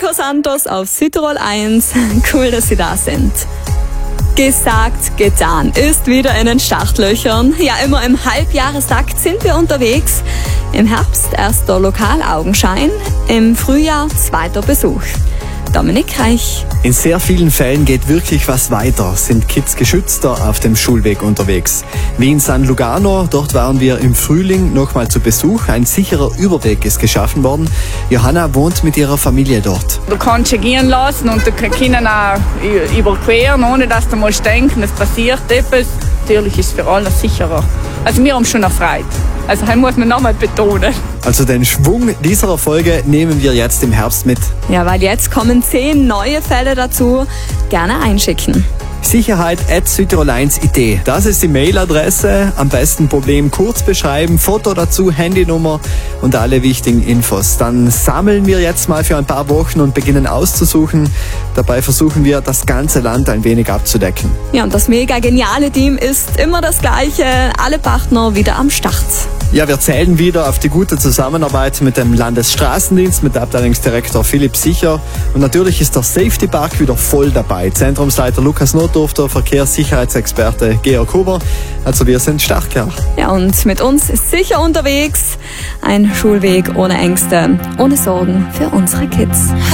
Nico Santos auf Südtirol 1. Cool, dass Sie da sind. Gesagt, getan, ist wieder in den Startlöchern. Ja, immer im Halbjahrestakt sind wir unterwegs. Im Herbst erster Lokalaugenschein, im Frühjahr zweiter Besuch. Dominik Reich. In sehr vielen Fällen geht wirklich was weiter, sind Kids geschützter auf dem Schulweg unterwegs. Wie in San Lugano, dort waren wir im Frühling nochmal zu Besuch. Ein sicherer Überweg ist geschaffen worden. Johanna wohnt mit ihrer Familie dort. Du kannst sie gehen lassen und du kannst auch überqueren, ohne dass du musst denken, es passiert etwas. Natürlich ist es für alle sicherer. Also wir haben schon erfreut. Also das muss man nochmal betonen. Also den Schwung dieser Folge nehmen wir jetzt im Herbst mit. Ja, weil jetzt kommen 10 neue Fälle dazu. Gerne einschicken. Sicherheit@südtirol1.it. Das ist die Mailadresse. Am besten Problem kurz beschreiben, Foto dazu, Handynummer und alle wichtigen Infos. Dann sammeln wir jetzt mal für ein paar Wochen und beginnen auszusuchen. Dabei versuchen wir, das ganze Land ein wenig abzudecken. Ja, und das mega geniale Team ist immer das gleiche. Alle Partner wieder am Start. Ja, wir zählen wieder auf die gute Zusammenarbeit mit dem Landesstraßendienst, mit Abteilungsdirektor Philipp Sicher. Und natürlich ist der Safety Park wieder voll dabei. Zentrumsleiter Lukas Notdurfter, Verkehrssicherheitsexperte Georg Huber. Also wir sind stark, ja. Ja, und mit uns ist sicher unterwegs. Ein Schulweg ohne Ängste, ohne Sorgen für unsere Kids.